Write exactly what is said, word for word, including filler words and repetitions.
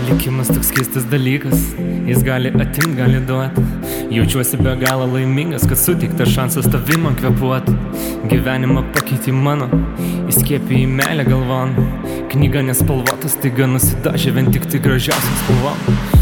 Likimas toks keistas dalykas, jis gali atimt, gali duot. Jaučiuosi be galo laimingas, kad suteiktas šansas tavim man kvėpuot. Gyvenimą pakeitė mano, įskiepė į meilę galvon. Knyga nespalvotas, taiga nusidažė vien tik tai gražiausiam spalvom.